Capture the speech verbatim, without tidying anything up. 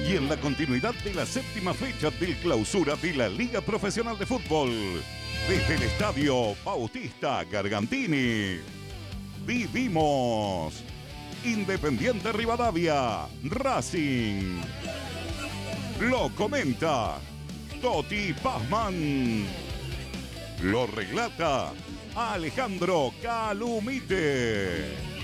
y en la continuidad de la séptima fecha del clausura de la Liga Profesional de Fútbol, desde el Estadio Bautista Gargantini, vivimos Independiente Rivadavia, Racing. Lo comenta Toti Pazman. Lo relata Alejandro Calumite.